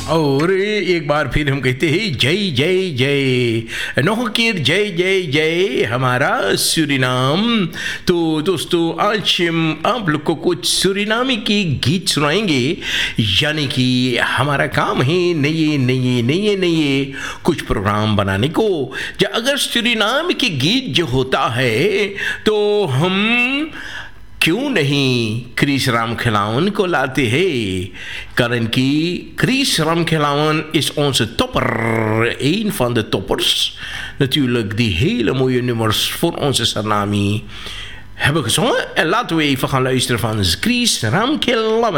और एक बार फिर हम कहते हैं जय जय जय, नौकीर जय जय जय हमारा सूरीनाम। तो दोस्तों आज हम आप लोग को कुछ सूरीनामी की गीत सुनाएंगे, यानी कि हमारा काम है नए नए नए नए कुछ प्रोग्राम बनाने को। अगर सूरीनाम के गीत जो होता है तो हम क्यों नहीं क्रिस Ramkelawan को लाते हैं, कारण कि Chris Ramkelawan is onze topper, een van de toppers. Natuurlijk die hele mooie nummers voor onze Tsunami hebben gezongen. En laten we even gaan luisteren van Chris Ramkelawan.